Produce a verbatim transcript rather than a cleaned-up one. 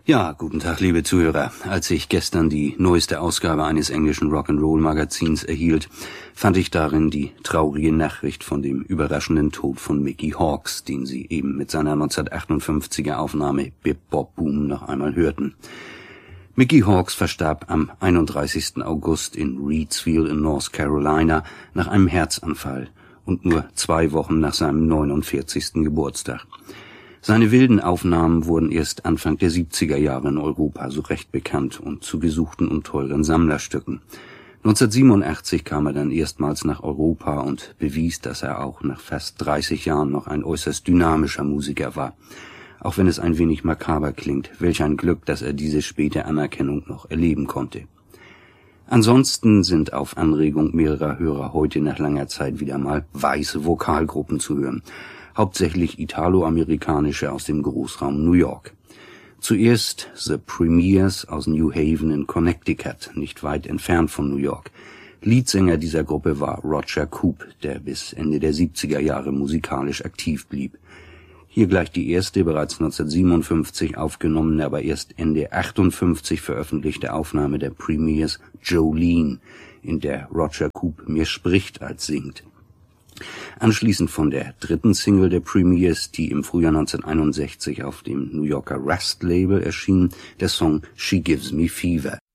Ja, guten Tag, liebe Zuhörer. Als ich gestern die neueste Ausgabe eines englischen Rock'n'Roll-Magazins erhielt, fand ich darin die traurige Nachricht von dem überraschenden Tod von Mickey Hawkes, den Sie eben mit seiner neunzehnhundertachtundfünfziger Aufnahme Bip Bop Boom noch einmal hörten. Mickey Hawkes verstarb am einunddreißigsten August in Reidsville in North Carolina nach einem Herzanfall und nur zwei Wochen nach seinem neunundvierzigsten Geburtstag. Seine wilden Aufnahmen wurden erst Anfang der siebziger Jahre in Europa so recht bekannt und zu gesuchten und teuren Sammlerstücken. neunzehnhundertsiebenundachtzig kam er dann erstmals nach Europa und bewies, dass er auch nach fast dreißig Jahren noch ein äußerst dynamischer Musiker war. Auch wenn es ein wenig makaber klingt, welch ein Glück, dass er diese späte Anerkennung noch erleben konnte. Ansonsten sind auf Anregung mehrerer Hörer heute nach langer Zeit wieder mal weiße Vokalgruppen zu hören. Hauptsächlich italoamerikanische aus dem Großraum New York. Zuerst The Premiers aus New Haven in Connecticut, nicht weit entfernt von New York. Leadsänger dieser Gruppe war Roger Coop, der bis Ende der siebziger Jahre musikalisch aktiv blieb. Hier gleich die erste, bereits neunzehnhundertsiebenundfünfzig aufgenommene, aber erst Ende achtundfünfzig veröffentlichte Aufnahme der Premiers, Jolene, in der Roger Coop mehr spricht als singt. Anschließend von der dritten Single der Premiers, die im Frühjahr neunzehnhunderteinundsechzig auf dem New Yorker Rust-Label erschien, der Song She Gives Me Fever.